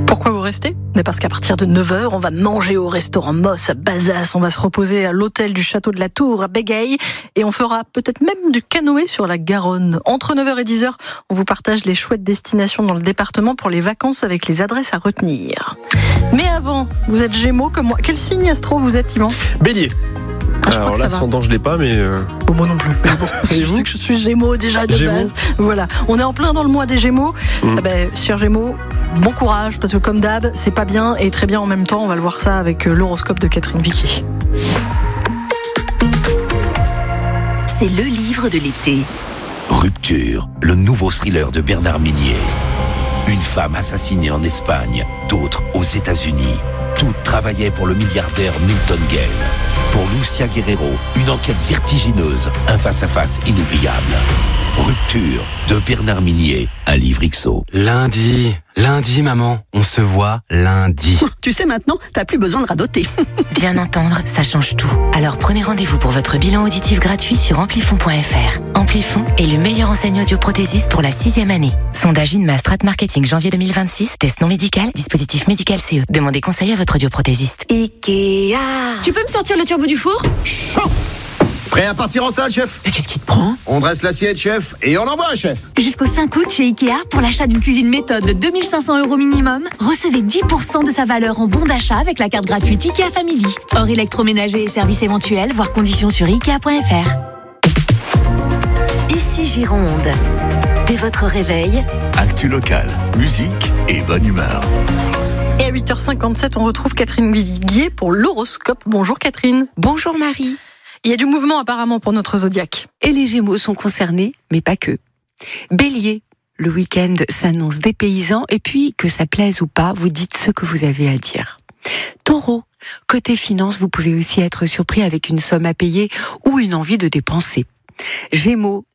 Pourquoi vous restez ? Mais parce qu'à partir de 9h, on va manger au restaurant Moss à Bazas, on va se reposer à l'hôtel du Château de la Tour à Bégaye et on fera peut-être même du canoë sur la Garonne. Entre 9h et 10h, on vous partage les chouettes destinations dans le département pour les vacances avec les adresses à retenir. Mais avant, vous êtes Gémeaux comme moi. Quel signe astro vous êtes, Yvan ? Bélier. Je crois Alors que là, ça va. sans dent, je l'ai pas, mais... Moi non plus. Mais bon, je sais que je suis Gémeaux déjà de Gémeaux. base. Voilà, on est en plein dans le mois des Gémeaux. Eh ben, cher Gémeaux, bon courage, parce que comme d'hab, c'est pas bien et très bien en même temps. On va le voir ça avec l'horoscope de Catherine Vicky. C'est le livre de l'été. Rupture, le nouveau thriller de Bernard Minier. Une femme assassinée en Espagne, d'autres aux États-Unis. Toutes travaillaient pour le milliardaire Milton Gale. Pour Lucia Guerrero, une enquête vertigineuse, un face-à-face inoubliable. Rupture de Bernard Minier, un livre XO. Lundi, maman, on se voit lundi. Tu sais maintenant, t'as plus besoin de radoter. Bien entendre, ça change tout. Alors prenez rendez-vous pour votre bilan auditif gratuit sur amplifon.fr. Amplifon est le meilleur enseigne audioprothésiste pour la 6e année. Sondage INMA Strat Marketing janvier 2026, test non médical, dispositif médical CE. Demandez conseil à votre audioprothésiste. Ikea. Tu peux me sortir le turbo du four ? Prêt à partir en salle, chef ? Mais qu'est-ce qui te prend ? On dresse l'assiette, chef, et on envoie, chef. Jusqu'au 5 août chez Ikea, pour l'achat d'une cuisine méthode de 2500 € minimum, recevez 10% de sa valeur en bon d'achat avec la carte gratuite Ikea Family. Hors électroménager et services éventuels, voir conditions sur Ikea.fr. Ici Gironde. Dès votre réveil, Actu local, musique et bonne humeur. Et à 8h57, on retrouve Catherine Viguier pour l'horoscope. Bonjour Catherine. Bonjour Marie. Il y a du mouvement apparemment pour notre zodiaque. Et les Gémeaux sont concernés, mais pas que. Bélier, le week-end s'annonce dépaysant et puis, que ça plaise ou pas, vous dites ce que vous avez à dire. Taureau, côté finance, vous pouvez aussi être surpris avec une somme à payer ou une envie de dépenser. Gémeaux,